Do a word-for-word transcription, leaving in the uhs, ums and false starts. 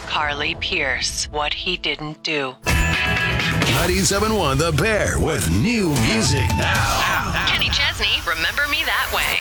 Carly Pierce, What He Didn't Do. ninety-seven point one The Bear with new music now. Kenny Chesney, Remember Me That Way.